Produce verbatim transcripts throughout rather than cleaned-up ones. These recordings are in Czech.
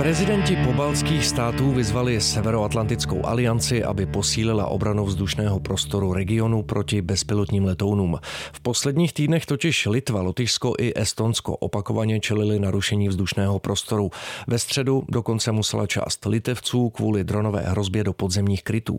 Prezidenti pobaltských států vyzvali Severoatlantickou alianci, aby posílila obranu vzdušného prostoru regionu proti bezpilotním letounům. V posledních týdnech totiž Litva, Lotyšsko i Estonsko opakovaně čelili narušení vzdušného prostoru. Ve středu dokonce musela část Litevců kvůli dronové hrozbě do podzemních krytů.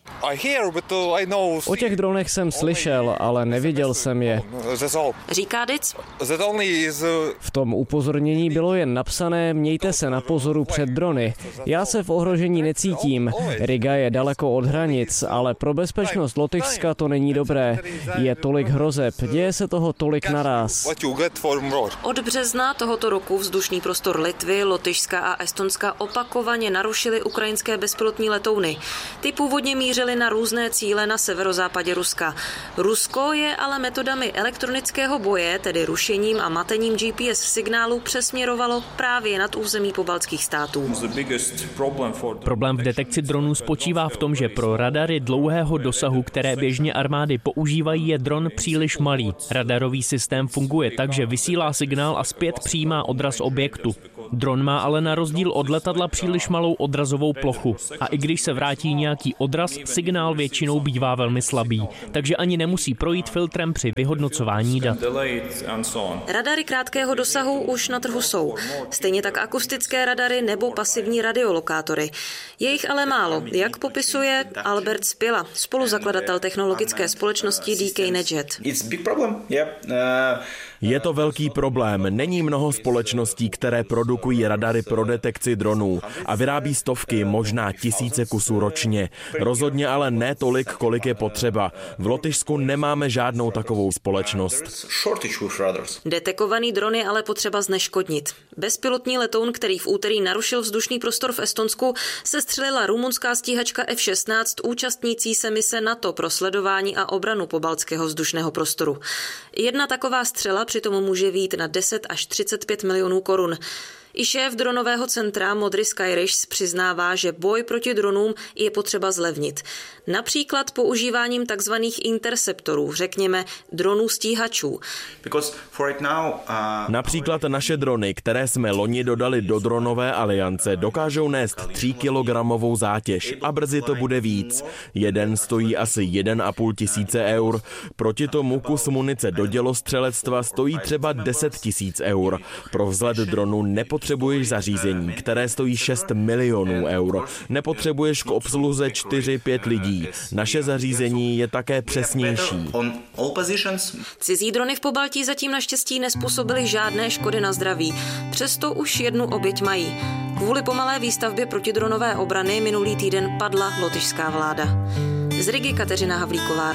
O těch dronech jsem slyšel, ale neviděl jsem je. Říká Dic. V tom upozornění bylo jen napsané: mějte se na pozoru před drony. Já se v ohrožení necítím. Riga je daleko od hranic, ale pro bezpečnost Lotyšska to není dobré. Je tolik hrozeb, děje se toho tolik naráz. Od března tohoto roku vzdušný prostor Litvy, Lotyšska a Estonska opakovaně narušily ukrajinské bezpilotní letouny. Ty původně mířily na různé cíle na severozápadě Ruska. Rusko je ale metodami elektronického boje, tedy rušením a matením G P S signálu, přesměrovalo právě nad území pobaltských států. Problém v detekci dronů spočívá v tom, že pro radary dlouhého dosahu, které běžně armády používají, je dron příliš malý. Radarový systém funguje tak, že vysílá signál a zpět přijímá odraz objektu. Dron má ale na rozdíl od letadla příliš malou odrazovou plochu. A i když se vrátí nějaký odraz, signál většinou bývá velmi slabý, takže ani nemusí projít filtrem při vyhodnocování dat. Radary krátkého dosahu už na trhu jsou. Stejně tak akustické radary nebo pasivní radiolokátory. Je jich ale málo, jak popisuje Albert Spila, spoluzakladatel technologické společnosti D K Nedjet. Je to velký problém. Není mnoho společností, které produkují radary pro detekci dronů a vyrábí stovky, možná tisíce kusů ročně. Rozhodně ale ne tolik, kolik je potřeba. V Lotyšsku nemáme žádnou takovou společnost. Detekovaný dron je ale potřeba zneškodnit. Bezpilotní letoun, který v úterý narušil vzdušný prostor v Estonsku, sestřelila rumunská stíhačka F šestnáct účastnící se mise NATO pro sledování a obranu pobaltského vzdušného prostoru. Jedna taková střela přitom může vyjít na deset až třicet pět milionů korun. I šéf dronového centra Modry Skyrish přiznává, že boj proti dronům je potřeba zlevnit. Například používáním takzvaných interceptorů, řekněme dronů stíhačů. Například naše drony, které jsme loni dodali do dronové aliance, dokážou nést tříkilogramovou zátěž a brzy to bude víc. Jeden stojí asi jeden a půl tisíce eur. Proti tomu kus munice do dělostřelectva stojí třeba deset tisíc eur. Pro vzlet dronu nepotřebuješ Nepotřebuješ zařízení, které stojí šest milionů eur. Nepotřebuješ k obsluze čtyři pět lidí. Naše zařízení je také přesnější. Cizí drony v Pobaltí zatím naštěstí nezpůsobily žádné škody na zdraví. Přesto už jednu oběť mají. Kvůli pomalé výstavbě protidronové obrany minulý týden padla lotyšská vláda. Z Rigy Kateřina Havlíková.